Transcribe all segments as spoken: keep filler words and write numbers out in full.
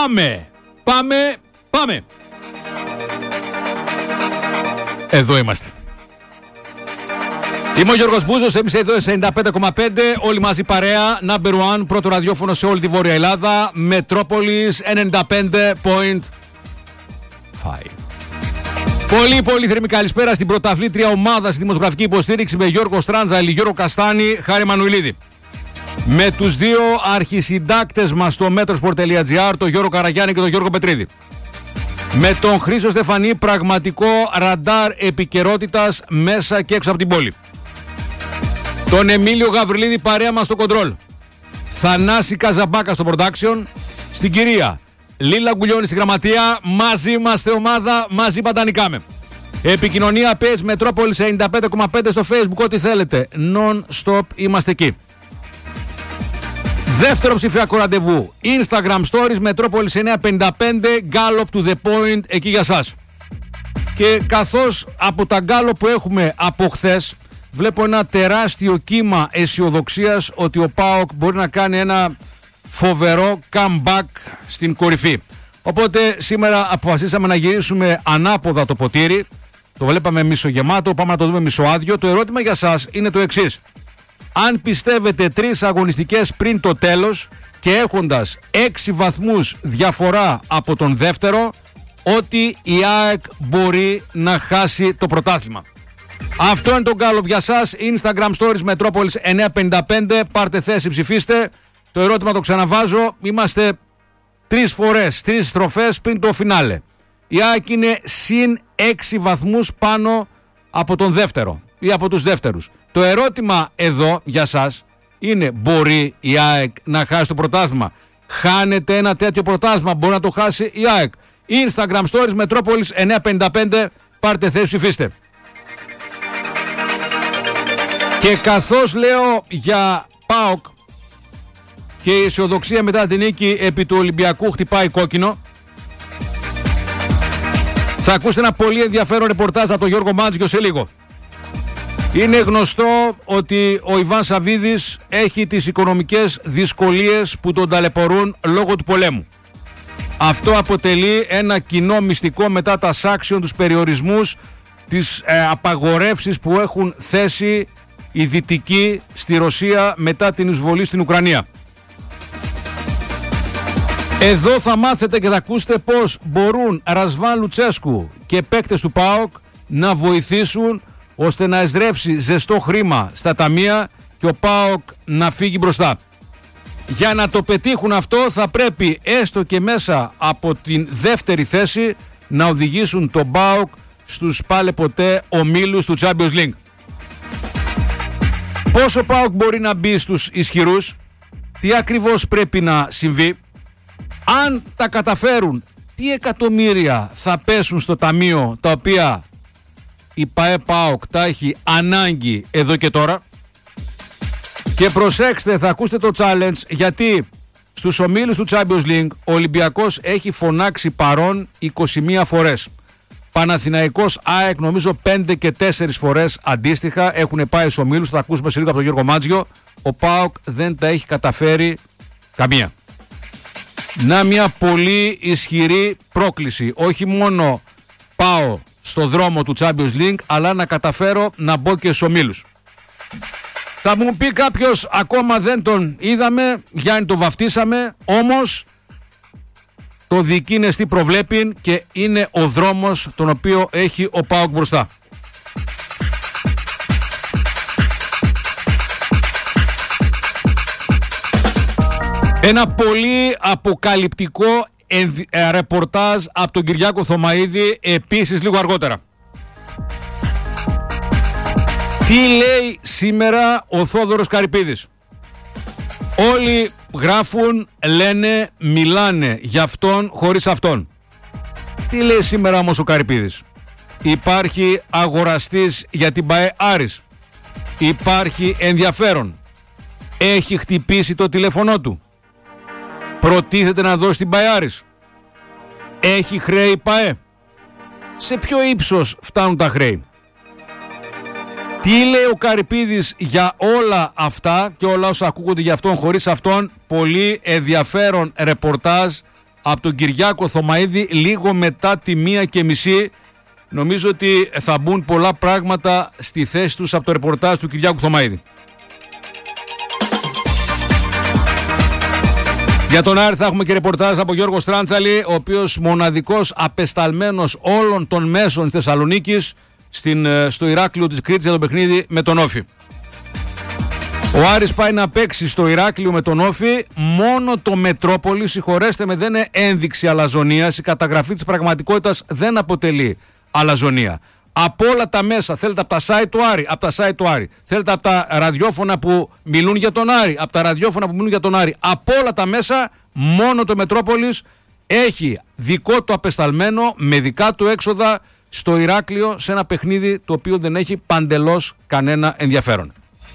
Πάμε, πάμε, πάμε. Εδώ είμαστε. Είμαι ο Γιώργος Μπούζος, εμείς εδώ σε ενενήντα πέντε κόμμα πέντε, όλοι μαζί παρέα, number one, πρώτο ραδιόφωνο σε όλη τη Βόρεια Ελλάδα, Μετρόπολης ενενήντα πέντε κόμμα πέντε. Πολύ πολύ θερμή καλησπέρα στην πρωταθλήτρια ομάδα στη δημοσιογραφική υποστήριξη με Γιώργο Στράντζαλη, Γιώργο Καστάνη, Χάρη Μανουηλίδη. Με τους δύο αρχισυντάκτες μας στο metrosport.gr, τον Γιώργο Καραγιάννη και τον Γιώργο Πετρίδη. Με τον Χρήστο Στεφανή, πραγματικό ραντάρ επικαιρότητας μέσα και έξω από την πόλη. Τον Εμίλιο Γαβριλίδη παρέα μας στο κοντρόλ. Θανάση Καζαμπάκα στο production. Στην κυρία Λίλα Γκουλιώνη στη γραμματεία. Μαζί είμαστε ομάδα, μαζί παντανικάμε. Επικοινωνία πες Μετρόπολης ενενήντα πέντε κόμμα πέντε στο Facebook, ό,τι θέλετε. Non-stop είμαστε εκεί. Δεύτερο ψηφιακό ραντεβού, Instagram Stories, Μετρόπολης εννιακόσια πενήντα πέντε, Gallop to the point, εκεί για σας. Και καθώς από τα Gallop που έχουμε από χθες, βλέπω ένα τεράστιο κύμα αισιοδοξίας ότι ο ΠΑΟΚ μπορεί να κάνει ένα φοβερό comeback στην κορυφή. Οπότε σήμερα αποφασίσαμε να γυρίσουμε ανάποδα το ποτήρι, το βλέπαμε μισογεμάτο, πάμε να το δούμε μισοάδιο. Το ερώτημα για σας είναι το εξής. Αν πιστεύετε τρεις αγωνιστικές πριν το τέλος και έχοντας έξι βαθμούς διαφορά από τον δεύτερο, ότι η ΑΕΚ μπορεί να χάσει το πρωτάθλημα. Αυτό είναι το Gallop για σας. Instagram Stories Μετρόπολης εννιακόσια πενήντα πέντε. Πάρτε θέση, ψηφίστε. Το ερώτημα το ξαναβάζω. Είμαστε τρεις φορές, τρεις στροφές πριν το φινάλε. Η ΑΕΚ είναι συν έξι βαθμούς πάνω από τον δεύτερο ή από τους δεύτερους. Το ερώτημα εδώ για σας είναι, μπορεί η ΑΕΚ να χάσει το πρωτάθλημα? Χάνεται ένα τέτοιο πρωτάθλημα, μπορεί να το χάσει η ΑΕΚ? Instagram Stories Μετρόπολης εννιακόσια πενήντα πέντε. Πάρτε θέση, ψηφίστε. Και καθώς λέω για ΠΑΟΚ και η αισιοδοξία μετά την νίκη επί του Ολυμπιακού χτυπάει κόκκινο, θα ακούσετε ένα πολύ ενδιαφέρον ρεπορτάζ από τον Γιώργο Μάντζιο σε λίγο. Είναι γνωστό ότι ο Ιβάν Σαββίδης έχει τις οικονομικές δυσκολίες που τον ταλαιπωρούν λόγω του πολέμου. Αυτό αποτελεί ένα κοινό μυστικό μετά τα σάξιον, τους περιορισμούς, τις ε, απαγορεύσεις που έχουν θέσει οι δυτικοί στη Ρωσία μετά την εισβολή στην Ουκρανία. Εδώ θα μάθετε και θα ακούσετε πώς μπορούν Ρασβάν Λουτσέσκου και παίκτες του ΠΑΟΚ να βοηθήσουν ώστε να εζρεύσει ζεστό χρήμα στα ταμεία και ο ΠΑΟΚ να φύγει μπροστά. Για να το πετύχουν αυτό θα πρέπει έστω και μέσα από την δεύτερη θέση να οδηγήσουν τον ΠΑΟΚ στους πάλε ποτέ ομίλους του Champions League. Πώς ο ΠΑΟΚ μπορεί να μπει στους ισχυρούς, τι ακριβώς πρέπει να συμβεί, αν τα καταφέρουν, τι εκατομμύρια θα πέσουν στο ταμείο τα οποία η ΠΑΕ ΠΑΟΚ τα έχει ανάγκη εδώ και τώρα. Και προσέξτε, θα ακούσετε το challenge, γιατί στους ομίλους του Champions League ο Ολυμπιακός έχει φωνάξει παρόν είκοσι μία φορές. Παναθηναϊκός, ΑΕΚ νομίζω πέντε και τέσσερις φορές αντίστοιχα έχουν πάει στους ομίλους, θα ακούσουμε σε λίγο από τον Γιώργο Μάντζιο. Ο ΠΑΟΚ δεν τα έχει καταφέρει καμία. Να μια πολύ ισχυρή πρόκληση, όχι μόνο πάω στο δρόμο του Champions League, αλλά να καταφέρω να μπω και στους ομίλους. Θα μου πει κάποιος, ακόμα δεν τον είδαμε, Γιάννη το βαφτίσαμε, όμως το δικίνεστη προβλέπει και είναι ο δρόμος τον οποίο έχει ο ΠΑΟΚ μπροστά. Ένα πολύ αποκαλυπτικό ρεπορτάζ από τον Κυριάκο Θωμαίδη επίσης λίγο αργότερα. Τι λέει σήμερα ο Θόδωρος Καρυπίδης? Όλοι γράφουν, λένε, μιλάνε για αυτόν χωρίς αυτόν. Τι λέει σήμερα όμως ο Καρυπίδης? Υπάρχει αγοραστής για την ΠΑΕ Άρης. Υπάρχει ενδιαφέρον. Έχει χτυπήσει το τηλέφωνό του. Προτίθεται να δώσει την ΠΑΕ Άρης. Έχει χρέη ΠΑΕ. Σε ποιο ύψος φτάνουν τα χρέη? Τι λέει ο Καρυπίδης για όλα αυτά και όλα όσα ακούγονται για αυτόν χωρίς αυτόν? Πολύ ενδιαφέρον ρεπορτάζ από τον Κυριάκο Θωμαΐδη λίγο μετά τη μία και μισή. Νομίζω ότι θα μπουν πολλά πράγματα στη θέση τους από το ρεπορτάζ του Κυριάκου Θωμαΐδη. Για τον Άρη θα έχουμε και ρεπορτάζ από Γιώργο Στράντσαλη, ο οποίος μοναδικός απεσταλμένος όλων των μέσων της Θεσσαλονίκης στην, στο Ηράκλειο της Κρήτης για το παιχνίδι με τον Όφη. Ο Άρης πάει να παίξει στο Ηράκλειο με τον Όφη. Μόνο το Μετρόπολη, συγχωρέστε με, δεν είναι ένδειξη αλαζονίας. Η καταγραφή της πραγματικότητας δεν αποτελεί αλαζονία. Από όλα τα μέσα, θέλετε από τα site του Άρη, από τα site του Άρη. Θέλετε από τα ραδιόφωνα που μιλούν για τον Άρη, από τα ραδιόφωνα που μιλούν για τον Άρη. Από όλα τα μέσα, μόνο το Μετρόπολης έχει δικό του απεσταλμένο με δικά του έξοδα στο Ηράκλειο σε ένα παιχνίδι το οποίο δεν έχει παντελώς κανένα ενδιαφέρον.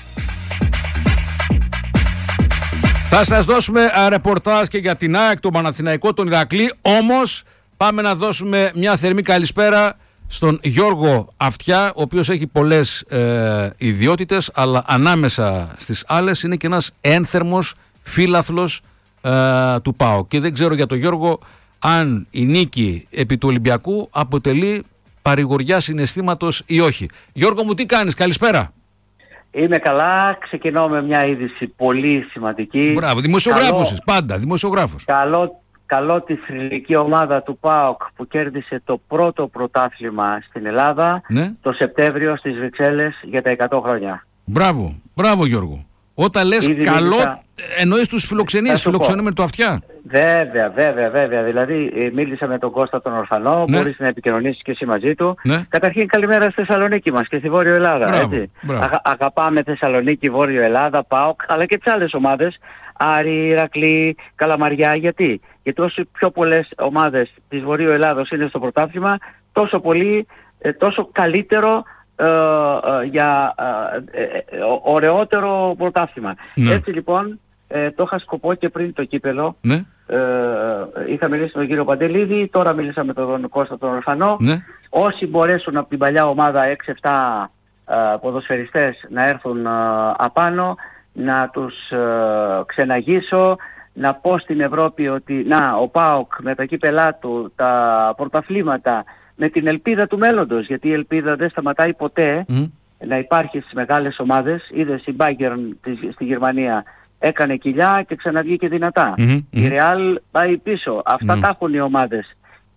Θα σας δώσουμε ρεπορτάζ και για την ΑΕΚ, τον Παναθηναϊκό, τον Ηρακλή. Όμως πάμε να δώσουμε μια θερμή καλησπέρα στον Γιώργο Αυτιά, ο οποίος έχει πολλές ε, ιδιότητες, αλλά ανάμεσα στις άλλες είναι και ένας ένθερμος φίλαθλος ε, του ΠΑΟΚ. Και δεν ξέρω για τον Γιώργο αν η νίκη επί του Ολυμπιακού αποτελεί παρηγοριά συναισθήματος ή όχι. Γιώργο μου, τι κάνεις, καλησπέρα. Είμαι καλά, ξεκινώ με μια είδηση πολύ σημαντική. Μπράβο, δημοσιογράφος είσαι, πάντα, δημοσιογράφος. Καλό, καλό τη θρυλική ομάδα του ΠΑΟΚ που κέρδισε το πρώτο πρωτάθλημα στην Ελλάδα, ναι, το Σεπτέμβριο στις Βρυξέλλες για τα εκατό χρόνια. Μπράβο, μπράβο Γιώργο. Όταν λες ήδη καλό, μίλησα... εννοείς τους φιλοξενείς, φιλοξενούμε το Αυτιά. Βέβαια, βέβαια, βέβαια. Δηλαδή, μίλησα με τον Κώστα τον Ορφανό, ναι, μπορείς να επικοινωνήσεις και εσύ μαζί του. Ναι. Καταρχήν, καλημέρα στη Θεσσαλονίκη μας και στη Βόρειο Ελλάδα. Μπράβο, έτσι. Μπράβο. Αγα, αγαπάμε Θεσσαλονίκη, Βόρειο Ελλάδα, ΠΑΟΚ, αλλά και τις άλλες ομάδες. Άρη, Ηρακλή, Καλαμαριά. Γιατί? Γιατί όσο πιο πολλές ομάδες της Βορείου Ελλάδος είναι στο πρωτάθλημα, τόσο πολύ, τόσο καλύτερο. Uh, uh, για uh, uh, ωραιότερο πρωτάθλημα. Ναι. Έτσι λοιπόν ε, το είχα σκοπό και πριν το κύπελο. Ναι. Ε, είχα μιλήσει με τον κύριο Παντελίδη, τώρα μίλησα με τον Κώστα τον Ορφανό. Ναι. Όσοι μπορέσουν από την παλιά ομάδα έξι εφτά uh, ποδοσφαιριστές να έρθουν uh, απάνω, να τους uh, ξεναγήσω, να πω στην Ευρώπη ότι να, ο ΠΑΟΚ με τα κύπελά του, τα πρωταθλήματα, με την ελπίδα του μέλλοντος, γιατί η ελπίδα δεν σταματάει ποτέ mm. να υπάρχει στις μεγάλες ομάδες. Είδες η Bayern στη Γερμανία έκανε κοιλιά και ξαναβγήκε δυνατά. Mm-hmm. Η Real πάει πίσω. Αυτά mm. τα έχουν οι ομάδες.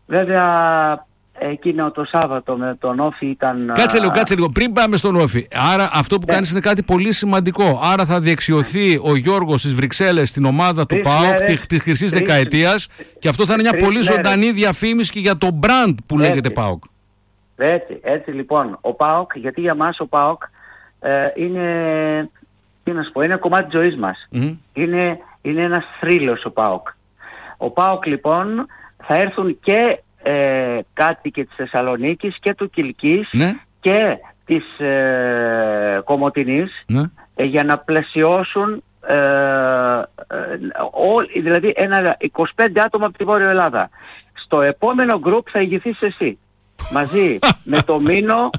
Βέβαια εκείνο το Σάββατο με τον Όφη ήταν... Κάτσε λίγο, κάτσε λίγο. Πριν πάμε στον Όφη. Άρα αυτό που yeah. κάνεις είναι κάτι πολύ σημαντικό. Άρα θα διεξιωθεί ο Γιώργος στις Βρυξέλλες στην ομάδα του ΠΑΟΚ της χρυσής δεκαετίας και αυτό θα είναι μια πολύ ζωντανή διαφήμιση και για το brand που έτσι λέγεται ΠΑΟΚ. Έτσι, έτσι λοιπόν. Ο ΠΑΟΚ, γιατί για μας ο ΠΑΟΚ ε, είναι, τι να σου πω, είναι κομμάτι της ζωής μας. Mm-hmm. Είναι, είναι ένας θρύλος ο ΠΑΟΚ. Ο ΠΑΟΚ λοιπόν θα έρθουν και Ε, κάτοικοι της Θεσσαλονίκης και του Κιλκής, ναι, και της ε, Κομοτηνής, ναι, ε, για να πλαισιώσουν ε, ε, ό, δηλαδή ένα είκοσι πέντε άτομα από τη Βόρειο Ελλάδα. Στο επόμενο γκρουπ θα ηγηθείς εσύ μαζί με το Μίνο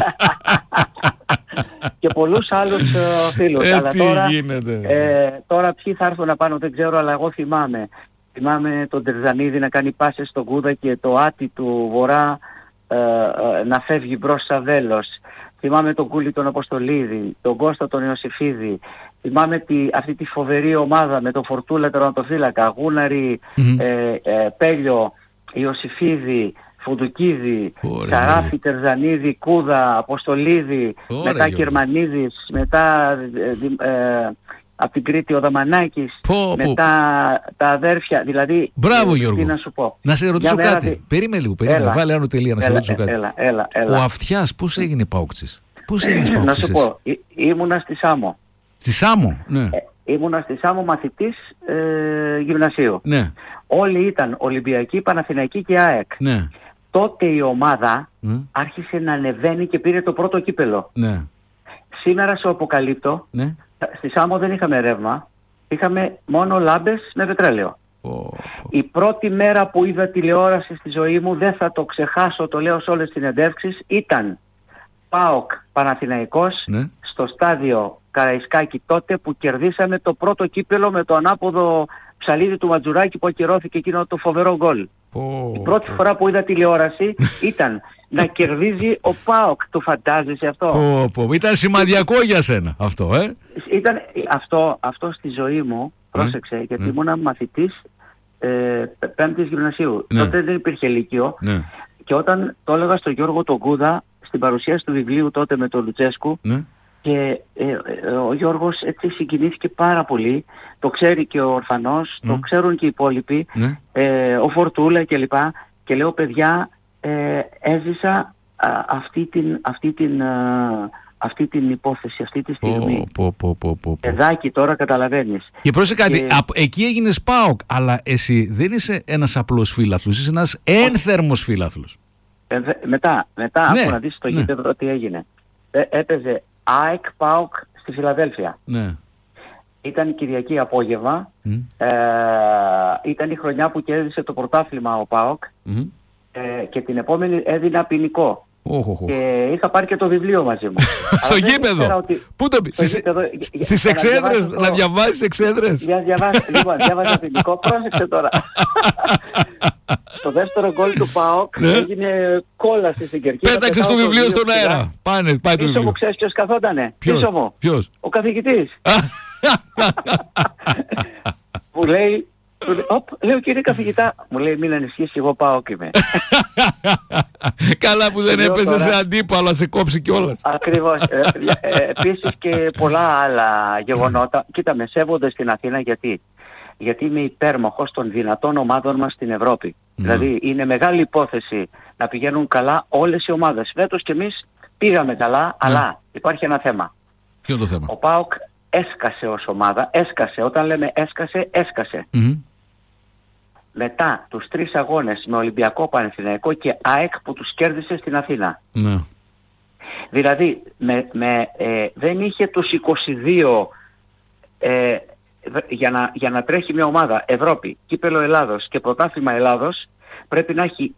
και πολλούς άλλους ε, φίλους. Ε, αλλά τώρα, ε, τώρα ποιοι θα έρθουν απάνω δεν ξέρω, αλλά εγώ θυμάμαι Θυμάμαι τον Τερζανίδη να κάνει πάσες στον Κούδα και το άτι του Βορρά ε, ε, να φεύγει μπρος Σαβέλος. Θυμάμαι τον Κούλη τον Αποστολίδη, τον Κώστα τον Ιωσήφιδη. Θυμάμαι τη, αυτή τη φοβερή ομάδα με τον Φορτούλα τερματοφύλακα, Γούναρη, mm-hmm. ε, ε, Πέλιο, Ιωσήφιδη, Φουντουκίδη, Καράφη, Τερζανίδη, Κούδα, Αποστολίδη, Ωραία, μετά Κερμανίδης, μετά... Ε, ε, από την Κρήτη ο Δαμανάκης, πω, μετά πω. Τα αδέρφια, δηλαδή... Μπράβο Γιώργο, τι να σου πω. Να σε ρωτήσω κάτι, δι... περίμενε λίγο, περίμενε, έλα. Βάλε άνω τελεία να έλα, σε ρωτήσω κάτι. Έλα, έλα, έλα. Ο Αυτιάς πώς έγινε Πάοκτσης, πώς έγινες Πάοκτσης? Να σου πω, Ή, ήμουνα στη Σάμο. Στη Σάμο, ναι. Ε, ήμουνα στη Σάμο μαθητής ε, γυμνασίου. Ναι. Όλοι ήταν Ολυμπιακοί, Παναθηναϊκοί και ΑΕΚ. Ναι. Τότε η ομάδα mm. άρχισε να ανεβαίνει και πήρε το πρώτο κύπελο. Ναι. Σήμερα σου αποκαλύπτω, ναι, στη Σάμο δεν είχαμε ρεύμα, είχαμε μόνο λάμπες με πετρέλαιο. Oh, oh. Η πρώτη μέρα που είδα τηλεόραση στη ζωή μου, δεν θα το ξεχάσω, το λέω σε όλες τις συνεντεύξεις, ήταν ΠΑΟΚ Παναθηναϊκός, ναι, στο στάδιο Καραϊσκάκη τότε που κερδίσαμε το πρώτο κύπελο με το ανάποδο ψαλίδι του Ματζουράκη που ακυρώθηκε εκείνο το φοβερό γκολ. Oh, η πρώτη oh. φορά που είδα τηλεόραση ήταν να κερδίζει ο ΠΑΟΚ. Το φαντάζεσαι αυτό? Oh, oh. Ήταν σημαδιακό για σένα αυτό, ε? Ήταν αυτό, αυτό στη ζωή μου, πρόσεξε, mm. γιατί mm. ήμουν μαθητής ε, πέμπτης γυμνασίου. Mm. Τότε δεν υπήρχε λύκειο. Mm. Και όταν το έλεγα στον Γιώργο τον Κούδα, στην παρουσίαση του βιβλίου τότε με τον Λουτσέσκου, mm. και ε, ε, ο Γιώργος έτσι συγκινήθηκε πάρα πολύ. Το ξέρει και ο Ορφανός, mm. το ξέρουν και οι υπόλοιποι, mm. ε, ο Φορτούλα κλπ. Και, και λέω, παιδιά, ε, έζησα α, αυτή, την, αυτή, την, α, αυτή την υπόθεση, αυτή τη στιγμή. Πω, πω, πω, πω, πω. Παιδάκι τώρα, καταλαβαίνεις. Και πρόσεχε κάτι, και... εκεί έγινες ΠΑΟΚ, αλλά εσύ δεν είσαι ένας απλός φίλαθλος, είσαι ένας ένθερμος φίλαθλος. Ε, μετά, μετά ναι, άκου να δεις το ναι. γήπεδο τι έγινε. Ε, έπαιζε ΑΕΚ ΠΑΟΚ στη Φιλαδέλφια. Ναι. Ήταν Κυριακή απόγευμα. Mm. Ε, ήταν η χρονιά που κέρδισε το πρωτάθλημα ο ΠΑΟΚ. Mm. Ε, και την επόμενη έδινα ποινικό. Oh, oh, oh. Και είχα πάρει και το βιβλίο μαζί μου. Στο γήπεδο! Ότι... Πού το πεις? Στις εξέδρες, να διαβάσεις εξέδρες. Για διαβάσεις, λοιπόν, διάβαζα ποινικό. Πρόσεξε τώρα. Το δεύτερο γκολ του ΠΑΟΚ ναι. έγινε κόλαση στην κερκίδα. Πέταξε το βιβλίο στον αέρα. Πάνε, πάει το πίσω μου, ξέρεις ποιος καθότανε? Ποιος? Πίσω μου. Ποιος? Ο καθηγητής. Που λέει, Οπ, λέω, κύριε καθηγητά, μου λέει, μην ανησυχείς, εγώ πάω και είμαι. Καλά που δεν έπαιζε τώρα... σε αντίπαλο, σε κόψει κιόλας. Ακριβώς. ε, ε, επίσης και πολλά άλλα γεγονότα. Κοίτα, με σέβονται στην Αθήνα γιατί. Γιατί είμαι υπέρμαχος των δυνατών ομάδων μας στην Ευρώπη. Mm. Δηλαδή είναι μεγάλη υπόθεση να πηγαίνουν καλά όλες οι ομάδες. Φέτος κι εμείς πήγαμε καλά, mm. αλλά υπάρχει ένα θέμα. Ποιο το θέμα? Ο ΠΑΟΚ έσκασε ως ομάδα, έσκασε. Όταν λέμε έσκασε, έσκασε. Mm-hmm. Μετά τους τρεις αγώνες με Ολυμπιακό, Παναθηναϊκό και ΑΕΚ που τους κέρδισε στην Αθήνα. Mm. Δηλαδή με, με, ε, δεν είχε τους είκοσι δύο... Ε, Για να, για να τρέχει μια ομάδα Ευρώπη, Κύπελλο Ελλάδος και Πρωτάθλημα Ελλάδος, πρέπει να έχει